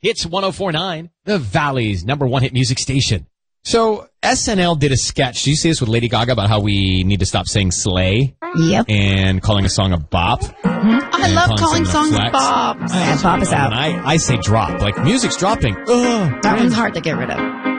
Hits 104.9, the Valley's number one hit music station. So SNL did a sketch. Did you see this with Lady Gaga about how we need to stop saying slay? Yep. And calling a song a bop? I love calling songs bops. Yeah, bop is out. And I say drop. Like, music's dropping. That one's hard to get rid of.